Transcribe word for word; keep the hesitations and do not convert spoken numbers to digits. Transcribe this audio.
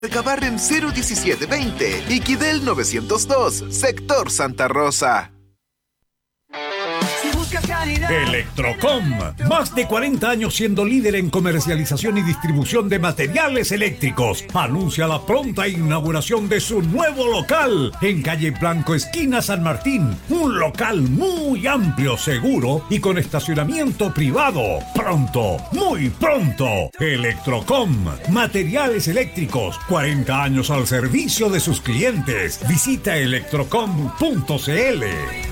Alcabarren cero diecisiete veinte y Quidel novecientos dos, sector Santa Rosa. Electrocom, más de cuarenta años siendo líder en comercialización y distribución de materiales eléctricos, anuncia la pronta inauguración de su nuevo local en calle Blanco, esquina San Martín, un local muy amplio, seguro y con estacionamiento privado. Pronto, muy pronto, Electrocom, materiales eléctricos, cuarenta años al servicio de sus clientes. Visita electrocom punto c l.